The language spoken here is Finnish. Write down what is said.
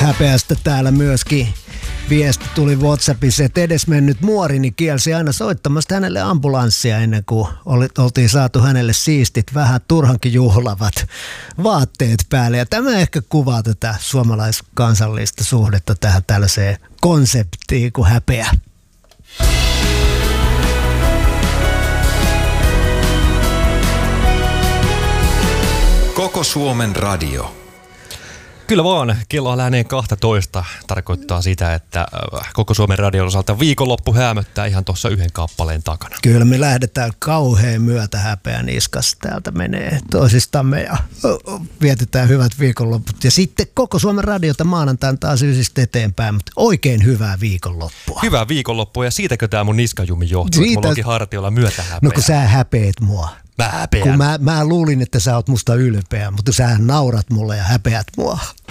häpeästä täällä myöskin. Viesti tuli WhatsAppissa, että edesmennyt muorini kielsi aina soittamasta hänelle ambulanssia ennen kuin oltiin saatu hänelle siistit, vähän turhankin juhlavat vaatteet päälle. Ja tämä ehkä kuvaa tätä suomalaiskansallista suhdetta tähän tällaiseen konseptiin kuin häpeä. Koko Suomen radio. Kyllä vaan, kello lähenee 12 tarkoittaa sitä, että koko Suomen radion osalta viikonloppu häämöttää ihan tuossa yhden kappaleen takana. Kyllä me lähdetään kauhean myötä häpeän iskas. Täältä menee toisistamme ja vietetään hyvät viikonlopput. Ja sitten koko Suomen radiota maanantaina taas ysistä eteenpäin, mutta oikein hyvää viikonloppua. Hyvää viikonloppua ja siitäkö tämä mun niskajumi johtuu, että mulla onkin hartiolla myötä häpeä. No kun sä häpeät mua. Mä häpeän. Kun mä luulin, että sä oot musta ylpeä, mutta sä naurat mulle ja häpeät mua.